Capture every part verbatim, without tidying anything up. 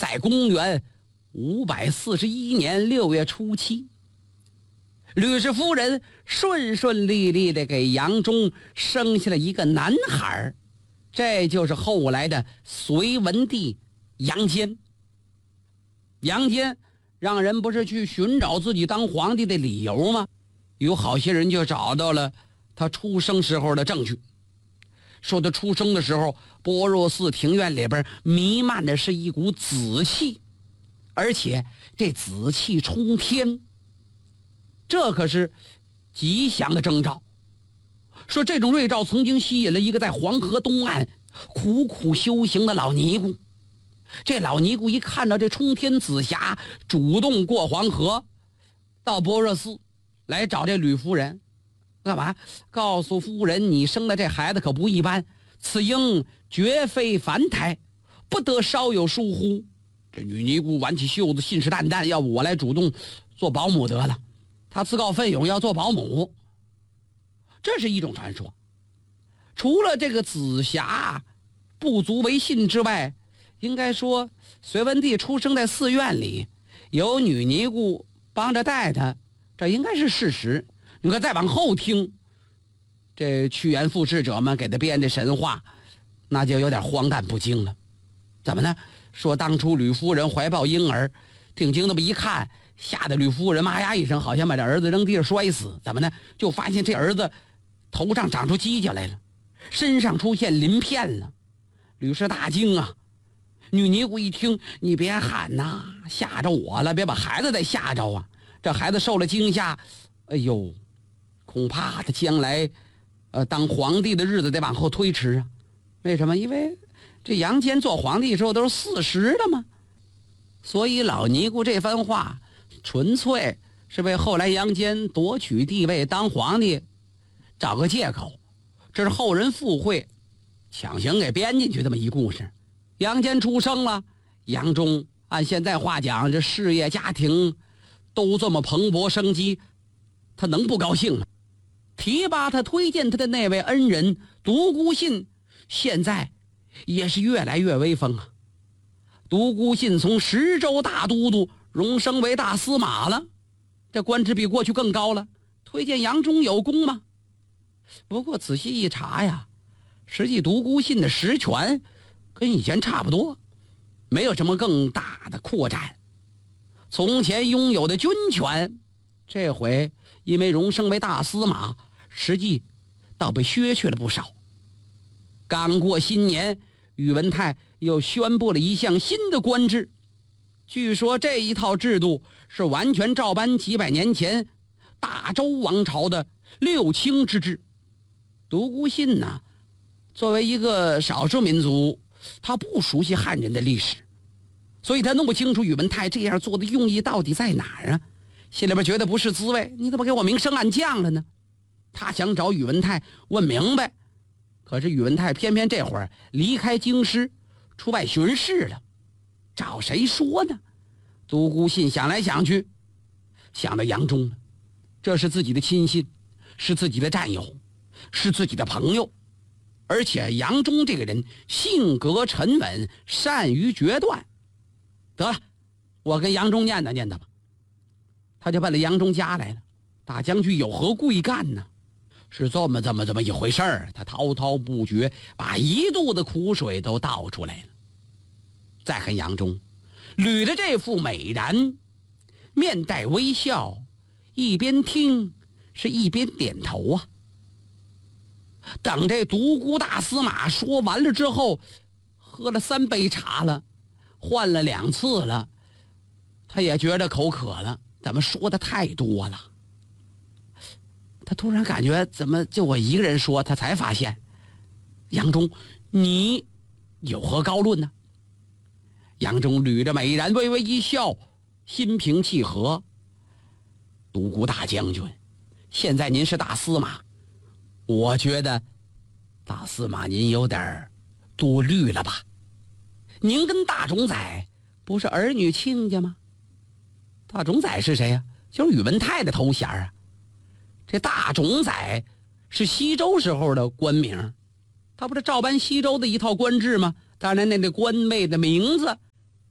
在公元五百四十一年六月初七，吕氏夫人顺顺利利地给杨忠生下了一个男孩，这就是后来的隋文帝杨坚。杨坚让人不是去寻找自己当皇帝的理由吗？有好些人就找到了他出生时候的证据，说他出生的时候般若寺庭院里边弥漫的是一股紫气，而且这紫气冲天，这可是吉祥的征兆。说这种瑞兆曾经吸引了一个在黄河东岸苦苦修行的老尼姑，这老尼姑一看到这冲天紫霞，主动过黄河到般若寺来找这吕夫人，干嘛？告诉夫人，你生的这孩子可不一般，此婴绝非凡胎，不得稍有疏忽。这女尼姑挽起袖子，信誓旦旦，要不我来主动做保姆得了。她自告奋勇要做保姆，这是一种传说。除了这个紫霞不足为信之外，应该说隋文帝出生在寺院里，有女尼姑帮着带他，这应该是事实。你可再往后听，这趋炎附势者们给他编的神话，那就有点荒诞不经了。怎么呢？说当初吕夫人怀抱婴儿，定睛那么一看，吓得吕夫人妈呀一声，好像把这儿子扔地上摔死。怎么呢？就发现这儿子头上长出犄角来了，身上出现鳞片了。吕氏大惊啊！女尼姑一听，你别喊呐，吓着我了，别把孩子再吓着啊！这孩子受了惊吓，哎呦，恐怕他将来呃当皇帝的日子得往后推迟啊。为什么？因为这杨坚做皇帝的时候都是四十的嘛，所以老尼姑这番话纯粹是为后来杨坚夺取帝位当皇帝找个借口，这是后人附会强行给编进去这么一故事。杨坚出生了，杨忠按现在话讲，这事业家庭都这么蓬勃生机，他能不高兴吗？提拔他推荐他的那位恩人独孤信现在也是越来越威风啊。独孤信从十州大都督荣升为大司马了，这官职比过去更高了，推荐杨忠有功吗？不过仔细一查呀，实际独孤信的实权跟以前差不多，没有什么更大的扩展。从前拥有的军权，这回因为荣升为大司马，实际倒被削去了不少。刚过新年，宇文泰又宣布了一项新的官制，据说这一套制度是完全照搬几百年前大周王朝的六卿之制。独孤信呢，作为一个少数民族，他不熟悉汉人的历史，所以他弄不清楚宇文泰这样做的用意到底在哪儿啊，心里边觉得不是滋味，你怎么给我明升暗降了呢？他想找宇文泰问明白，可是宇文泰偏偏这会儿离开京师出外巡视了，找谁说呢？独孤信想来想去，想到杨忠了，这是自己的亲信，是自己的战友，是自己的朋友，而且杨忠这个人性格沉稳，善于决断。得了，我跟杨忠念叨念叨吧。他就奔了杨忠家来了。大将军有何贵干呢？是这么这么这么一回事儿。他滔滔不绝，把一肚子苦水都倒出来了。再看杨忠，捋着这副美髯，面带微笑，一边听是一边点头啊。等这独孤大司马说完了之后，喝了三杯茶了，换了两次了，他也觉得口渴了，怎么说的太多了。他突然感觉怎么就我一个人说，他才发现，杨忠，你有何高论呢？杨忠捋着美髯微微一笑，心平气和。独孤大将军，现在您是大司马，我觉得大司马您有点多虑了吧？您跟大冢宰不是儿女亲家吗？大冢宰是谁呀、啊？就是宇文泰的头衔啊。这大冢宰是西周时候的官名，他不是照搬西周的一套官制吗？当然那那官位的名字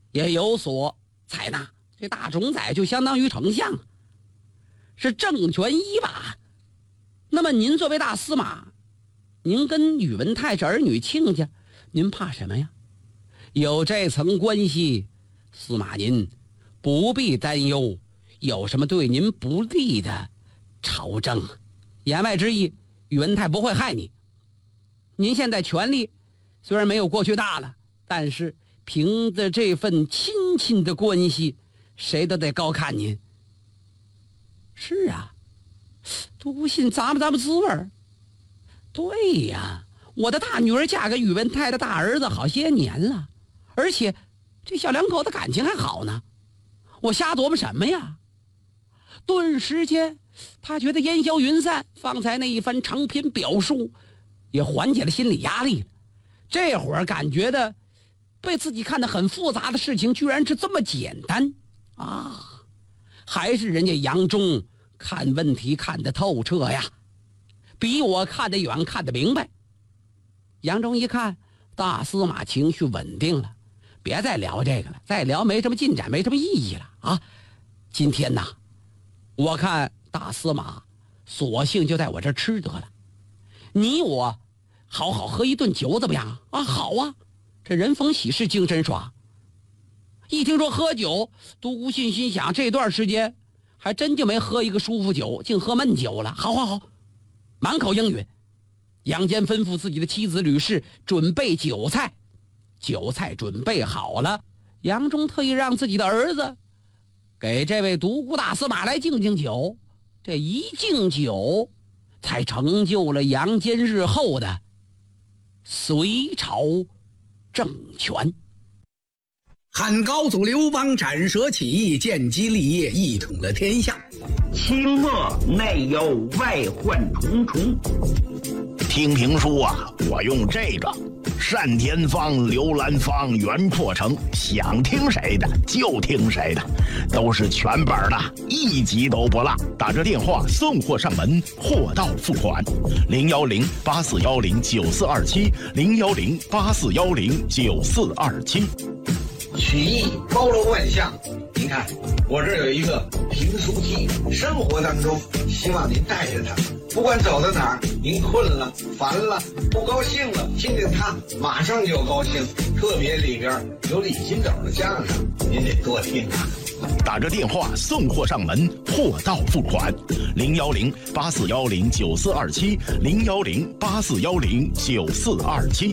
也有所采纳。这大冢宰就相当于丞相，是政权一把。那么您作为大司马，您跟宇文泰是儿女亲家，您怕什么呀？有这层关系，司马您不必担忧有什么对您不利的朝政。言外之意，宇文泰不会害你。您现在权力虽然没有过去大了，但是凭着这份亲戚的关系，谁都得高看您。是啊，都不信咂摸咂摸滋味儿。对呀，我的大女儿嫁给宇文泰的大儿子好些年了，而且这小两口子感情还好呢。我瞎琢磨什么呀？顿时间他觉得烟消云散，方才那一番长篇表述也缓解了心理压力了。这会儿感觉的被自己看得很复杂的事情居然是这么简单啊！还是人家杨忠看问题看得透彻呀，比我看得远看得明白。杨忠一看大司马情绪稳定了，别再聊这个了，再聊没什么进展，没什么意义了啊！今天呐，我看大司马索性就在我这吃得了，你我好好喝一顿酒怎么样啊？好啊，这人逢喜事精神爽。一听说喝酒，独孤信心想，这段时间还真就没喝一个舒服酒，竟喝闷酒了。好好好，满口应允。杨坚吩咐自己的妻子吕氏准备酒菜，酒菜准备好了，杨忠特意让自己的儿子给这位独孤大司马来敬敬酒。这一敬酒，才成就了杨坚日后的隋朝政权。 汉高祖刘邦斩蛇起义，建基立业，一统了天下。 清末内忧外患重重。听评书啊，我用这个单田芳、刘兰芳、袁阔成，想听谁的就听谁的，都是全本的，一集都不落。打着电话送货上门，货到付款。零幺零八四幺零九四二七，零幺零八四幺零九四二七。 曲艺包罗万象，您看我这有一个评书机，生活当中希望您带着它，不管走到哪儿，您困了、烦了、不高兴了，听听它马上就高兴。特别里边有李金斗的相声，您得多听啊。 打着电话送货上门，货到付款。零幺零八四幺零九四二七，零幺零八四幺零九四二七。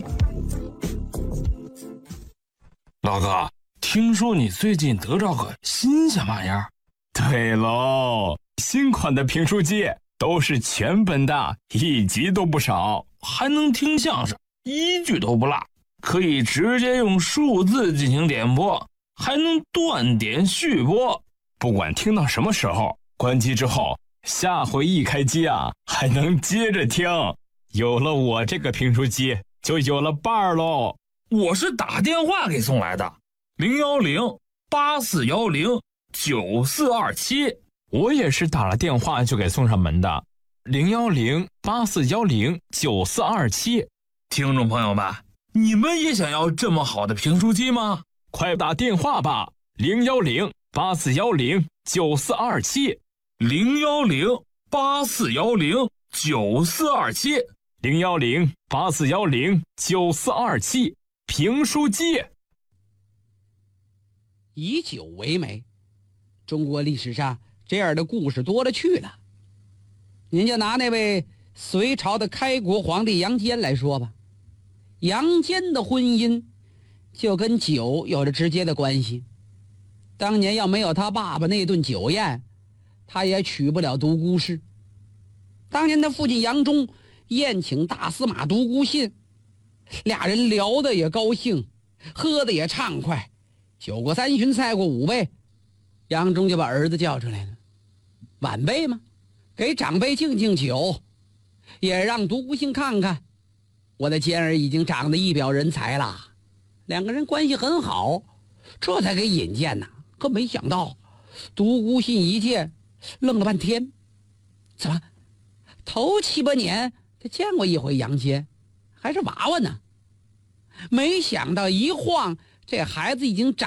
老哥，听说你最近得着个新鲜玩意儿？ 对喽，新款的评书机都是全本的，一集都不少， 还能听相声，一句都不落，可以直接用数字进行点播，还能断点续播。 不管听到什么时候，关机之后，下回一开机啊，还能接着听。有了我这个评书机，就有了伴儿喽。 我是打电话给送来的，零幺零八四幺零九四二七。 我也是打了电话就给送上门的，零幺零八四幺零九四二七。 听众朋友们，你们也想要这么好的评书机吗？ 快打电话吧，零幺零八四幺零九四二七， 零幺零八四幺零九四二七， 零幺零八四幺零九四二七。评书机。 以酒为媒，中国历史上这样的故事多了去了。您就拿那位隋朝的开国皇帝杨坚来说吧，杨坚的婚姻就跟酒有着直接的关系。当年要没有他爸爸那顿酒宴，他也娶不了独孤氏。当年他父亲杨忠宴请大司马独孤信，俩人聊得也高兴，喝得也畅快，酒过三巡菜过五杯，杨忠就把儿子叫出来了。晚辈嘛，给长辈敬敬酒，也让独孤信看看我的坚儿已经长得一表人才了。两个人关系很好，这才给引荐呢。可没想到独孤信一见愣了半天，怎么头七八年他见过一回杨坚，还是娃娃呢？没想到一晃，这孩子已经长